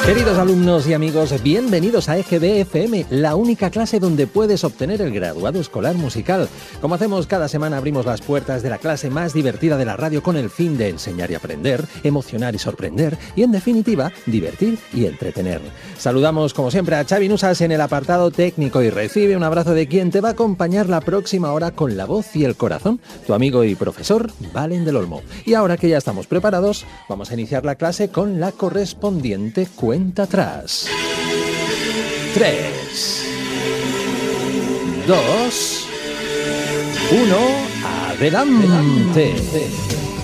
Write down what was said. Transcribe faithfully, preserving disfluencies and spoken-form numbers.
Queridos alumnos y amigos, bienvenidos a E G B F M, la única clase donde puedes obtener el graduado escolar musical. Como hacemos cada semana, abrimos las puertas de la clase más divertida de la radio con el fin de enseñar y aprender, emocionar y sorprender y, en definitiva, divertir y entretener. Saludamos, como siempre, a Xavi Nusas en el apartado técnico y recibe un abrazo de quien te va a acompañar la próxima hora con la voz y el corazón, tu amigo y profesor, Valen del Olmo. Y ahora que ya estamos preparados, vamos a iniciar la clase con la correspondiente cuenta. Cuenta atrás. Tres, dos, uno, adelante.